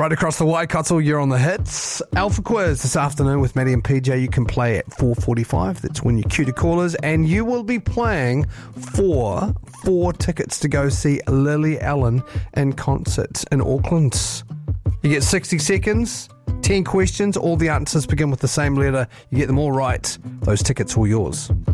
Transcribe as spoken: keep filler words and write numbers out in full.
Right across the Waikato, you're on the hits. Alpha Quiz this afternoon with Maddie and P J. You can play at four forty-five. That's when you cue to callers. And you will be playing for four tickets to go see Lily Allen in concert in Auckland. You get sixty seconds, ten questions. All the answers begin with the same letter. You get them all right. Those tickets are yours.